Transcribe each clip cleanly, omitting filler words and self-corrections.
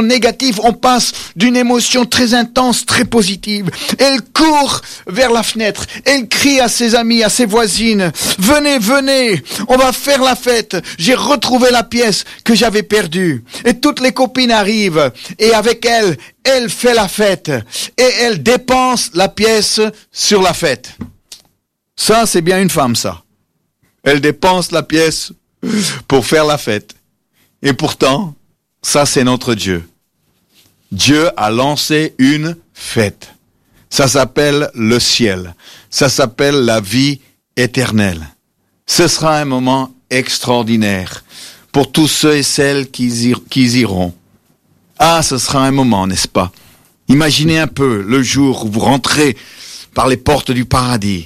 émotion négative, on passe d'une émotion très intense, très positive. Elle court vers la fenêtre, elle crie à ses amis, à ses voisines, venez, venez, on va faire la fête, j'ai retrouvé la pièce que j'avais perdue. Et toutes les copines arrivent, et avec elle, elle fait la fête, et elle dépense la pièce sur la fête. Ça, c'est bien une femme, ça. Elle dépense la pièce pour faire la fête. Et pourtant, ça c'est notre Dieu. Dieu a lancé une fête. Ça s'appelle le ciel. Ça s'appelle la vie éternelle. Ce sera un moment extraordinaire pour tous ceux et celles qui y iront. Ah, ce sera un moment, n'est-ce pas? Imaginez un peu le jour où vous rentrez par les portes du paradis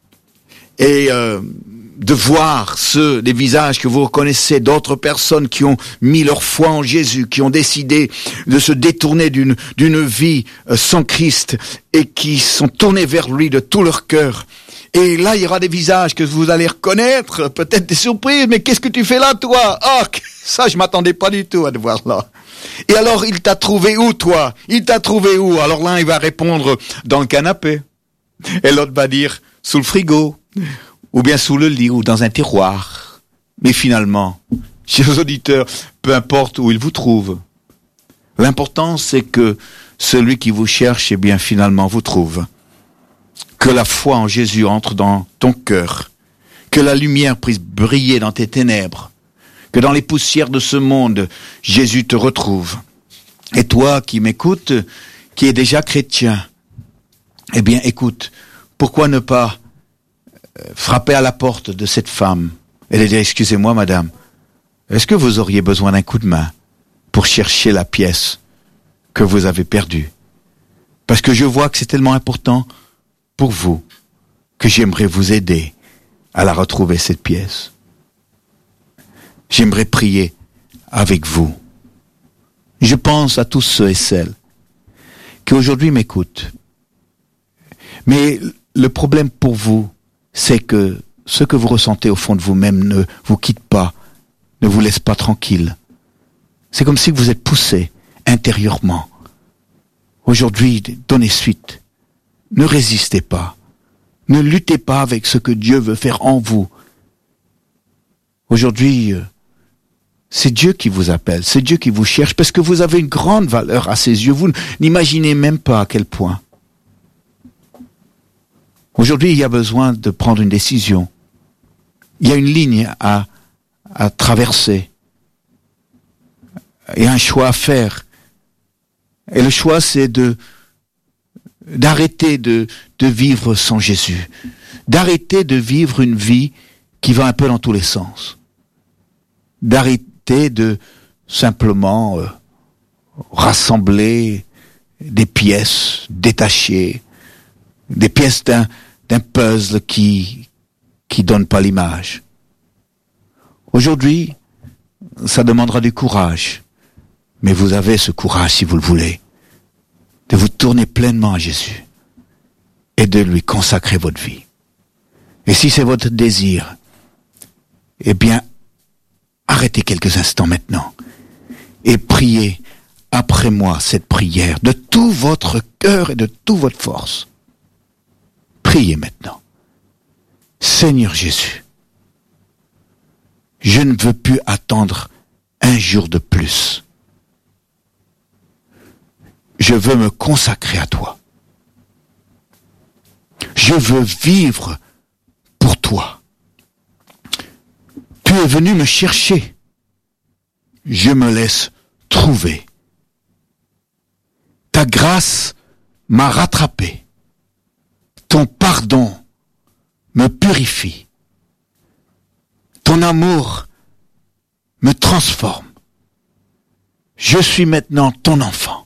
et de voir des visages que vous reconnaissez, d'autres personnes qui ont mis leur foi en Jésus, qui ont décidé de se détourner d'une vie sans Christ et qui sont tournés vers lui de tout leur cœur. Et là, il y aura des visages que vous allez reconnaître, peut-être des surprises, mais qu'est-ce que tu fais là, toi? Ah, ça, je m'attendais pas du tout à te voir là. Et alors, il t'a trouvé où, toi? Il t'a trouvé où? Alors l'un, il va répondre dans le canapé. Et l'autre va dire sous le frigo. Ou bien sous le lit, ou dans un tiroir. Mais finalement, chers auditeurs, peu importe où il vous trouve, l'important c'est que celui qui vous cherche, eh bien finalement vous trouve. Que la foi en Jésus entre dans ton cœur. Que la lumière puisse briller dans tes ténèbres. Que dans les poussières de ce monde, Jésus te retrouve. Et toi qui m'écoutes, qui es déjà chrétien, eh bien écoute, pourquoi ne pas frapper à la porte de cette femme et lui dire, excusez-moi madame, est-ce que vous auriez besoin d'un coup de main pour chercher la pièce que vous avez perdue? Parce que je vois que c'est tellement important pour vous que j'aimerais vous aider à la retrouver, cette pièce. J'aimerais prier avec vous. Je pense à tous ceux et celles qui aujourd'hui m'écoutent. Mais le problème pour vous, c'est que ce que vous ressentez au fond de vous-même ne vous quitte pas, ne vous laisse pas tranquille. C'est comme si vous êtes poussé intérieurement. Aujourd'hui, donnez suite. Ne résistez pas. Ne luttez pas avec ce que Dieu veut faire en vous. Aujourd'hui, c'est Dieu qui vous appelle, c'est Dieu qui vous cherche, parce que vous avez une grande valeur à ses yeux. Vous n'imaginez même pas à quel point. Aujourd'hui, il y a besoin de prendre une décision. Il y a une ligne à traverser. Il y a un choix à faire. Et le choix, c'est d'arrêter de vivre sans Jésus. D'arrêter de vivre une vie qui va un peu dans tous les sens. D'arrêter de simplement rassembler des pièces détachées, des pièces d'un puzzle qui donne pas l'image. Aujourd'hui, ça demandera du courage, mais vous avez ce courage, si vous le voulez, de vous tourner pleinement à Jésus et de lui consacrer votre vie. Et si c'est votre désir, eh bien, arrêtez quelques instants maintenant et priez après moi cette prière de tout votre cœur et de toute votre force. Priez maintenant. Seigneur Jésus, je ne veux plus attendre un jour de plus. Je veux me consacrer à toi. Je veux vivre pour toi. Tu es venu me chercher. Je me laisse trouver. Ta grâce m'a rattrapé. Ton pardon me purifie. Ton amour me transforme. Je suis maintenant ton enfant.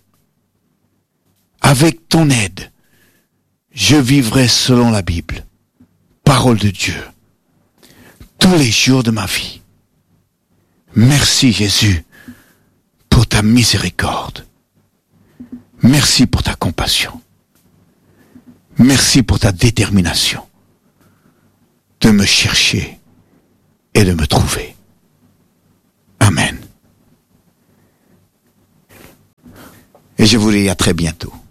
Avec ton aide, je vivrai selon la Bible, parole de Dieu, tous les jours de ma vie. Merci Jésus pour ta miséricorde. Merci pour ta compassion. Merci pour ta détermination de me chercher et de me trouver. Amen. Et je vous dis à très bientôt.